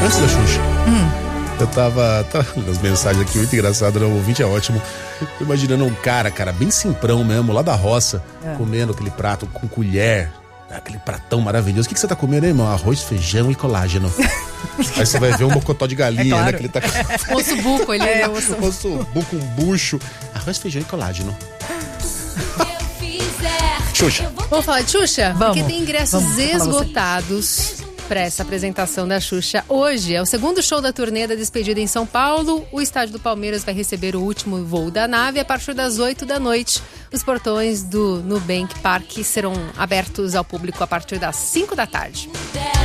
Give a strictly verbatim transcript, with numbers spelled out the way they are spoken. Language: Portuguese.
Antes da Xuxa. Hum. Eu tava, tava nas mensagens aqui, muito engraçado, né? O ouvinte é ótimo. Imaginando um cara, cara, bem simprão mesmo, lá da roça, é. comendo aquele prato com colher, aquele pratão maravilhoso. O que, que você tá comendo, hein, irmão? Arroz, feijão e colágeno. Aí você vai ver um mocotó de galinha, é claro. né? Que ele tá com... Osso buco, ele é osso. Osso buco, um bucho. Arroz, feijão e colágeno. Xuxa. Vamos falar de Xuxa? Vamos. Porque tem ingressos Vamos. esgotados para essa apresentação da Xuxa. Hoje é o segundo show da turnê da despedida em São Paulo. O estádio do Palmeiras vai receber o último voo da nave a partir das oito da noite. Os portões do Nubank Park serão abertos ao público a partir das cinco da tarde.